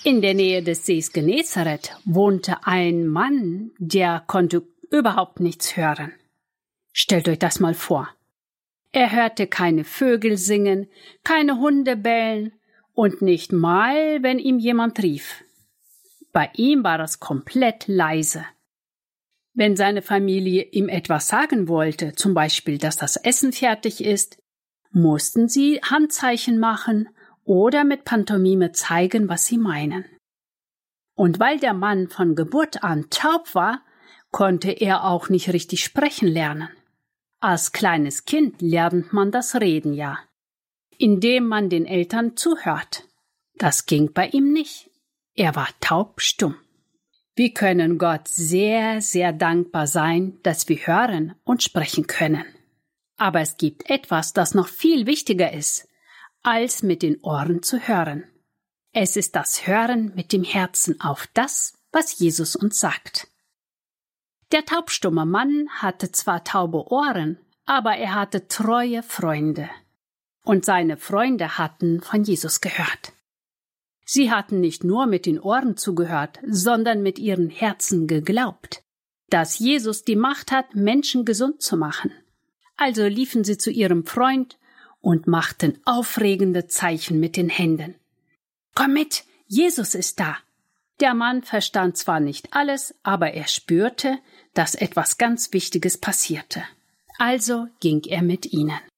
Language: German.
In der Nähe des Sees Genezareth wohnte ein Mann, der konnte überhaupt nichts hören. Stellt euch das mal vor. Er hörte keine Vögel singen, keine Hunde bellen und nicht mal, wenn ihm jemand rief. Bei ihm war es komplett leise. Wenn seine Familie ihm etwas sagen wollte, zum Beispiel, dass das Essen fertig ist, mussten sie Handzeichen machen oder mit Pantomime zeigen, was sie meinen. Und weil der Mann von Geburt an taub war, konnte er auch nicht richtig sprechen lernen. Als kleines Kind lernt man das Reden ja, indem man den Eltern zuhört. Das ging bei ihm nicht. Er war taubstumm. Wir können Gott sehr, sehr dankbar sein, dass wir hören und sprechen können. Aber es gibt etwas, das noch viel wichtiger ist, als mit den Ohren zu hören. Es ist das Hören mit dem Herzen auf das, was Jesus uns sagt. Der taubstumme Mann hatte zwar taube Ohren, aber er hatte treue Freunde. Und seine Freunde hatten von Jesus gehört. Sie hatten nicht nur mit den Ohren zugehört, sondern mit ihren Herzen geglaubt, dass Jesus die Macht hat, Menschen gesund zu machen. Also liefen sie zu ihrem Freund und machten aufregende Zeichen mit den Händen. »Komm mit, Jesus ist da!« Der Mann verstand zwar nicht alles, aber er spürte, dass etwas ganz Wichtiges passierte. Also ging er mit ihnen.